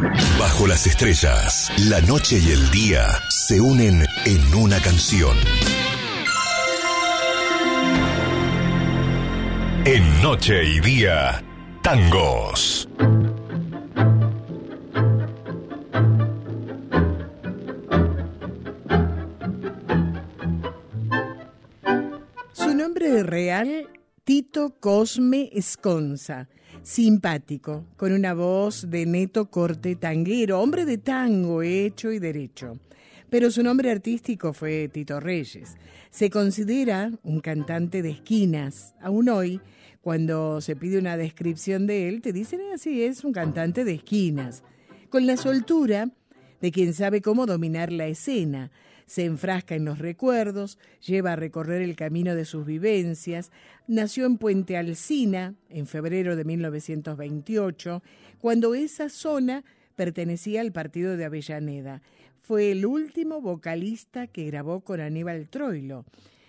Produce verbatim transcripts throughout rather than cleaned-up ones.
Bajo las estrellas, la noche y el día se unen en una canción. En Noche y Día, tangos. Su nombre real, Tito Cosme Esconza. Simpático, con una voz de neto corte tanguero, hombre de tango hecho y derecho. Pero su nombre artístico fue Tito Reyes. Se considera un cantante de esquinas. Aún hoy, cuando se pide una descripción de él, te dicen así, es un cantante de esquinas. Con la soltura de quien sabe cómo dominar la escena. Se enfrasca en los recuerdos, lleva a recorrer el camino de sus vivencias. Nació en Puente Alsina en febrero de mil novecientos veintiocho, cuando esa zona pertenecía al partido de Avellaneda. Fue el último vocalista que grabó con Aníbal Troilo.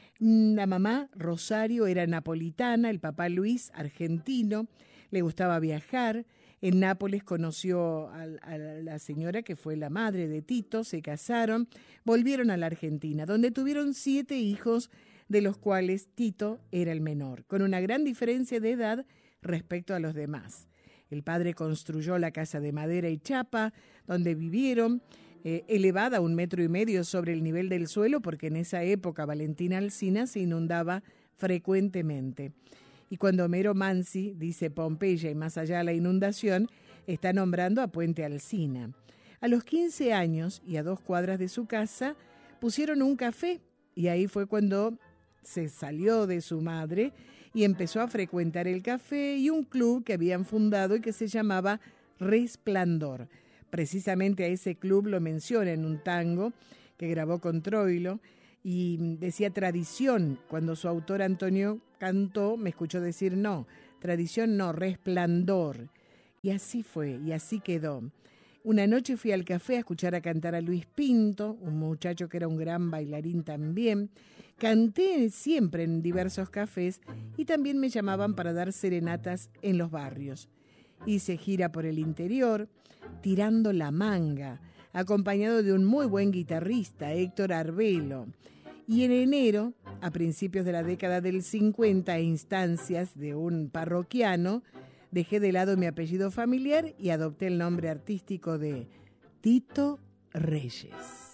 La mamá, Rosario, era napolitana, el papá Luis, argentino, le gustaba viajar. En Nápoles conoció a, a la señora que fue la madre de Tito, se casaron, volvieron a la Argentina, donde tuvieron siete hijos, de los cuales Tito era el menor, con una gran diferencia de edad respecto a los demás. El padre construyó la casa de madera y chapa, donde vivieron, eh, elevada un metro y medio sobre el nivel del suelo, porque en esa época Valentín Alsina se inundaba frecuentemente. Y cuando Homero Mansi dice Pompeya y más allá de la inundación, está nombrando a Puente Alsina. A los quince años y a dos cuadras de su casa pusieron un café y ahí fue cuando se salió de su madre y empezó a frecuentar el café y un club que habían fundado y que se llamaba Resplandor. Precisamente a ese club lo menciona en un tango que grabó con Troilo. Y decía tradición, cuando su autor Antonio cantó, me escuchó decir no, tradición no, resplandor. Y así fue, y así quedó. Una noche fui al café a escuchar a cantar a Luis Pinto, un muchacho que era un gran bailarín también. Canté siempre en diversos cafés y también me llamaban para dar serenatas en los barrios. Hice gira por el interior, tirando la manga, acompañado de un muy buen guitarrista, Héctor Arbelo. Y en enero, a principios de la década del cincuenta, a instancias de un parroquiano, dejé de lado mi apellido familiar y adopté el nombre artístico de Tito Reyes.